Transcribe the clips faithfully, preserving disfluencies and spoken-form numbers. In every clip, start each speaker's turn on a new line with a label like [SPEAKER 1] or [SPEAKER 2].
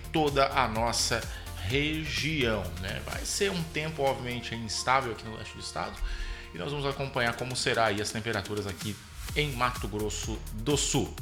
[SPEAKER 1] toda a nossa região, né? Vai ser um tempo, obviamente, instável aqui no leste do estado e nós vamos acompanhar como será aí as temperaturas aqui em Mato Grosso do Sul.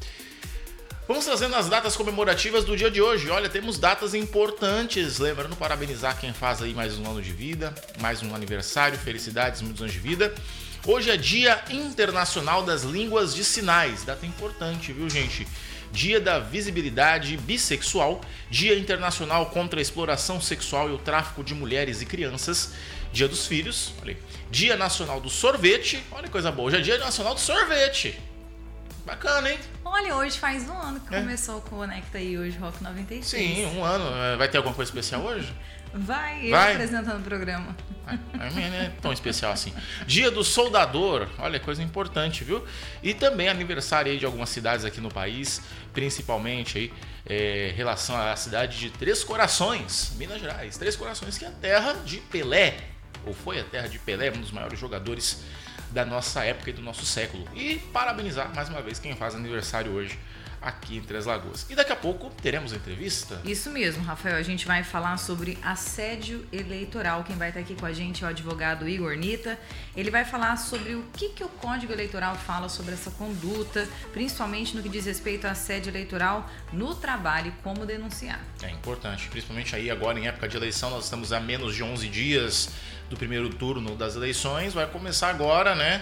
[SPEAKER 1] Vamos trazendo as datas comemorativas do dia de hoje. Olha, temos datas importantes. Lembrando, parabenizar quem faz aí mais um ano de vida, mais um aniversário, felicidades, muitos anos de vida. Hoje é Dia Internacional das Línguas de Sinais. Data importante, viu, gente? Dia da Visibilidade Bissexual, Dia Internacional contra a Exploração Sexual e o Tráfico de Mulheres e Crianças, Dia dos Filhos, olha aí. Dia Nacional do Sorvete, olha que coisa boa, hoje é Dia Nacional do Sorvete. Bacana, hein?
[SPEAKER 2] Olha, hoje faz um ano que
[SPEAKER 1] é.
[SPEAKER 2] começou o Conecta aí hoje, Rock noventa e seis.
[SPEAKER 1] Sim, um ano. Vai ter alguma coisa especial hoje?
[SPEAKER 2] Vai,
[SPEAKER 1] Vai?
[SPEAKER 2] eu apresentando o programa.
[SPEAKER 1] A minha não é tão especial assim. Dia do Soldador, olha, coisa importante, viu? E também aniversário aí de algumas cidades aqui no país, principalmente aí é, em relação à cidade de Três Corações, Minas Gerais. Três Corações, que é a terra de Pelé, ou foi a terra de Pelé, um dos maiores jogadores da nossa época e do nosso século. E parabenizar mais uma vez quem faz aniversário hoje aqui em Três Lagoas. E daqui a pouco teremos entrevista.
[SPEAKER 2] Isso mesmo, Rafael. A gente vai falar sobre assédio eleitoral. Quem vai estar aqui com a gente é o advogado Igor Nita. Ele vai falar sobre o que, que o Código Eleitoral fala sobre essa conduta, principalmente no que diz respeito a assédio eleitoral no trabalho e como denunciar.
[SPEAKER 1] É importante, principalmente aí agora em época de eleição, nós estamos a menos de onze dias do primeiro turno das eleições. Vai começar agora, né,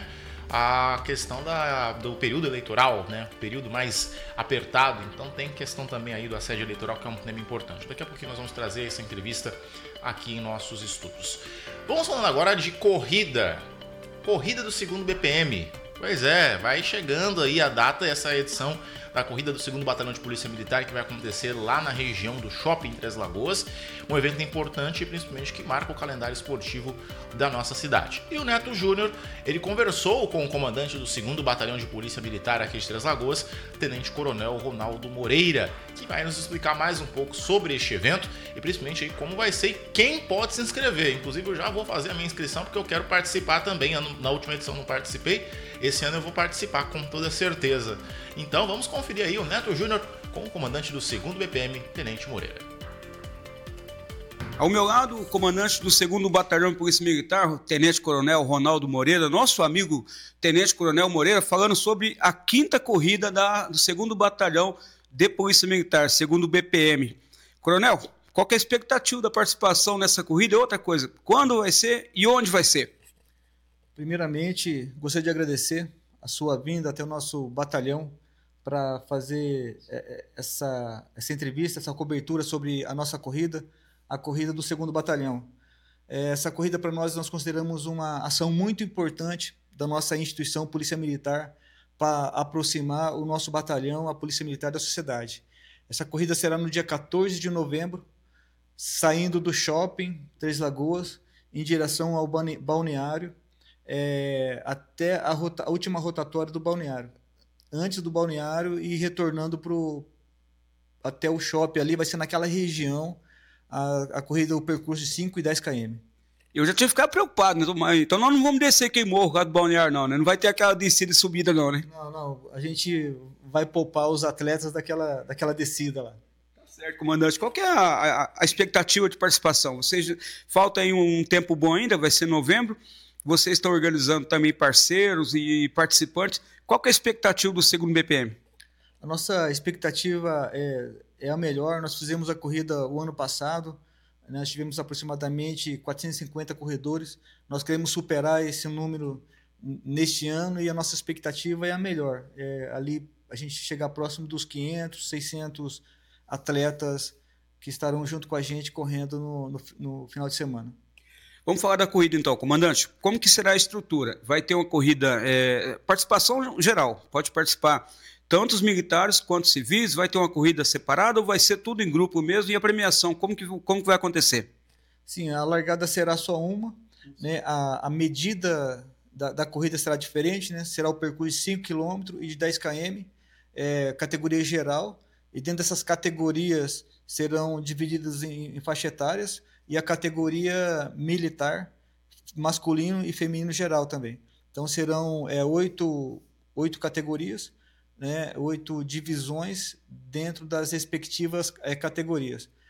[SPEAKER 1] a questão da, do período eleitoral, né? Período mais apertado, então tem questão também aí do assédio eleitoral, que é um tema importante. Daqui a pouquinho nós vamos trazer essa entrevista aqui em nossos estudos. Vamos falando agora de corrida, corrida do segundo B P M. Pois é, vai chegando aí a data, essa edição da corrida do segundo Batalhão de Polícia Militar, que vai acontecer lá na região do Shopping Três Lagoas, um evento importante, principalmente que marca o calendário esportivo da nossa cidade. E o Neto Júnior, ele conversou com o comandante do segundo Batalhão de Polícia Militar aqui de Três Lagoas, Tenente Coronel Ronaldo Moreira, que vai nos explicar mais um pouco sobre este evento e principalmente aí como vai ser e quem pode se inscrever. Inclusive eu já vou fazer a minha inscrição porque eu quero participar também. Na última edição não participei, esse ano eu vou participar com toda certeza. Então vamos conferir aí o Neto Júnior com o comandante do segundo B P M, Tenente Moreira.
[SPEAKER 3] Ao meu lado, o comandante do segundo Batalhão de Polícia Militar, o Tenente Coronel Ronaldo Moreira, nosso amigo Tenente Coronel Moreira, falando sobre a quinta corrida da, do segundo Batalhão de Polícia Militar, segundo B P M. Coronel, qual que é a expectativa da participação nessa corrida? E outra coisa, quando vai ser e onde vai ser?
[SPEAKER 4] Primeiramente, gostaria de agradecer a sua vinda até o nosso batalhão para fazer essa, essa entrevista, essa cobertura sobre a nossa corrida, a corrida do segundo Batalhão. Essa corrida, para nós, nós consideramos uma ação muito importante da nossa instituição Polícia Militar para aproximar o nosso batalhão, a Polícia Militar, da sociedade. Essa corrida será no dia quatorze de novembro, saindo do shopping Três Lagoas, em direção ao balneário, é, até a, rota, a última rotatória do balneário. Antes do balneário e retornando pro, até o shopping ali, vai ser naquela região a, a corrida, o percurso de cinco e dez quilômetros.
[SPEAKER 3] Eu já tinha que ficar preocupado, né? Então nós não vamos descer quem morro lá do balneário, não, né? Não vai ter aquela descida e subida, não, né?
[SPEAKER 4] Não, não. A gente vai poupar os atletas daquela, daquela descida lá.
[SPEAKER 3] Tá certo, comandante. Qual que é a, a, a expectativa de participação? Vocês, falta aí um tempo bom ainda, vai ser novembro. Vocês estão organizando também parceiros e participantes. Qual que é a expectativa do segundo B P M?
[SPEAKER 4] A nossa expectativa é, é a melhor. Nós fizemos a corrida o ano passado. Nós tivemos aproximadamente quatrocentos e cinquenta corredores. Nós queremos superar esse número neste ano e a nossa expectativa é a melhor. É, ali a gente chegar próximo dos quinhentos, seiscentos atletas que estarão junto com a gente correndo no, no, no final de semana.
[SPEAKER 3] Vamos falar da corrida então, comandante. Como que será a estrutura? Vai ter uma corrida, é, participação geral, pode participar tanto os militares quanto civis, vai ter uma corrida separada ou vai ser tudo em grupo mesmo? E a premiação, como que, como que vai acontecer?
[SPEAKER 4] Sim, a largada será só uma, né? a, a medida da, da corrida será diferente, né? Será o percurso de cinco quilômetros e de dez quilômetros, é, categoria geral, e dentro dessas categorias serão divididas em, em faixa etárias, e a categoria militar, masculino e feminino geral também. Então serão é, oito, oito categorias, né, oito divisões dentro das respectivas é, categorias.